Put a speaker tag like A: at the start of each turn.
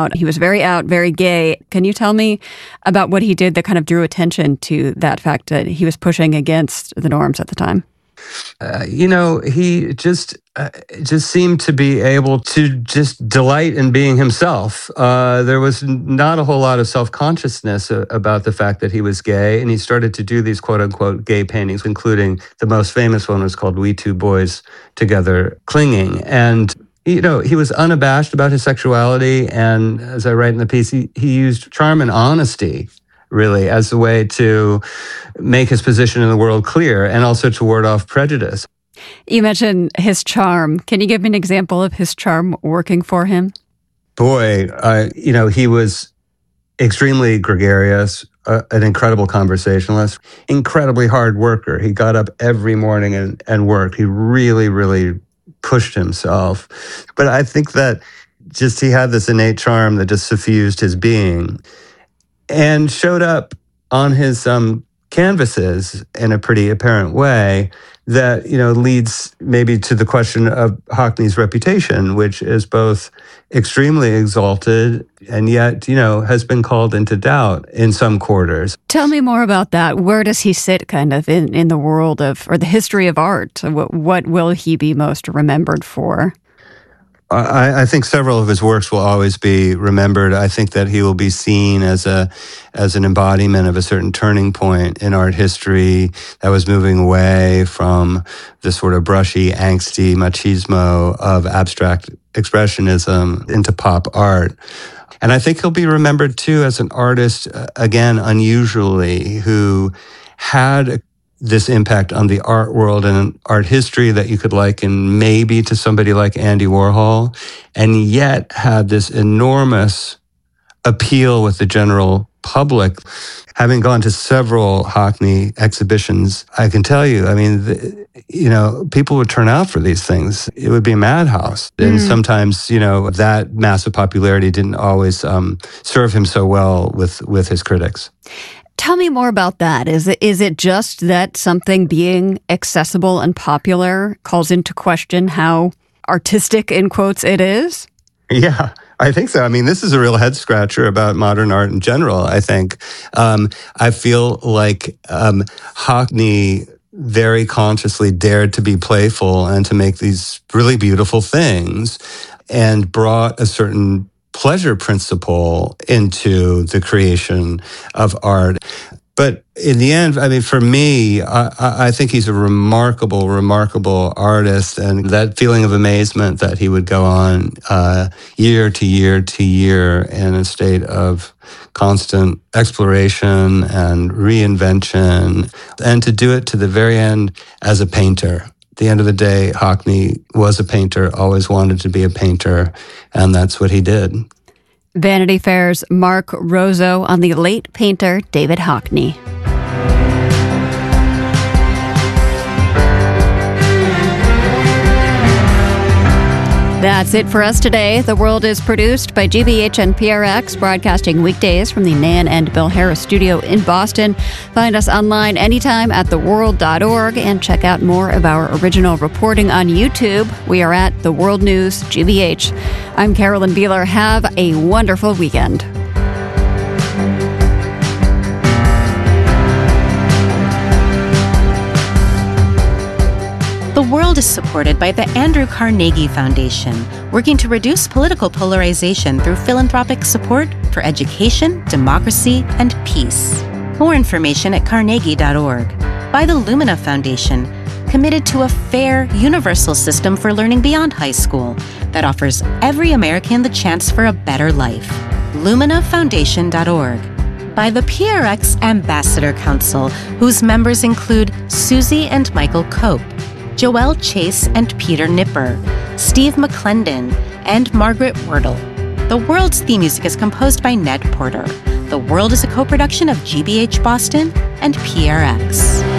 A: out. He was very out, very gay. Can you tell me about what he did that kind of drew attention to that fact that he was pushing against the norms at the time?
B: He just seemed to be able to just delight in being himself. There was not a whole lot of self-consciousness about the fact that he was gay, and he started to do these quote-unquote gay paintings, including the most famous one was called We Two Boys Together Clinging. And he was unabashed about his sexuality, and as I write in the piece, he used charm and honesty really as a way to make his position in the world clear and also to ward off prejudice.
A: You mentioned his charm. Can you give me an example of his charm working for him?
B: Boy, he was extremely gregarious, an incredible conversationalist, incredibly hard worker. He got up every morning and worked. He really, really pushed himself. But I think that just he had this innate charm that just suffused his being and showed up on his canvases in a pretty apparent way that, leads maybe to the question of Hockney's reputation, which is both extremely exalted and yet, has been called into doubt in some quarters.
A: Tell me more about that. Where does he sit kind of in the world of, or the history of art? What will he be most remembered for?
B: I think several of his works will always be remembered. I think that he will be seen as an embodiment of a certain turning point in art history that was moving away from the sort of brushy, angsty machismo of abstract expressionism into pop art. And I think he'll be remembered too as an artist, again, unusually, who had this impact on the art world and art history that you could liken maybe to somebody like Andy Warhol, and yet had this enormous appeal with the general public. Having gone to several Hockney exhibitions, I can tell you, people would turn out for these things. It would be a madhouse. And sometimes, that massive popularity didn't always serve him so well with his critics.
A: Tell me more about that. Is it just that something being accessible and popular calls into question how artistic, in quotes, it is?
B: Yeah, I think so. This is a real head scratcher about modern art in general, I think. I feel like Hockney very consciously dared to be playful and to make these really beautiful things and brought a certain pleasure principle into the creation of art. But in the end, for me, I think he's a remarkable, remarkable artist. And that feeling of amazement that he would go on year to year to year in a state of constant exploration and reinvention, and to do it to the very end as a painter. At the end of the day, Hockney was a painter, always wanted to be a painter, and that's what he did.
A: Vanity Fair's Mark Rozo on the late painter David Hockney. That's it for us today. The World is produced by GBH and PRX, broadcasting weekdays from the Nan and Bill Harris studio in Boston. Find us online anytime at theworld.org and check out more of our original reporting on YouTube. We are at The World News GBH. I'm Carolyn Beeler. Have a wonderful weekend.
C: The World is supported by the Andrew Carnegie Foundation, working to reduce political polarization through philanthropic support for education, democracy, and peace. More information at carnegie.org. By the Lumina Foundation, committed to a fair, universal system for learning beyond high school that offers every American the chance for a better life. LuminaFoundation.org. By the PRX Ambassador Council, whose members include Susie and Michael Cope, Joelle Chase and Peter Nipper, Steve McClendon, and Margaret Wordle. The World's theme music is composed by Ned Porter. The World is a co-production of GBH Boston and PRX.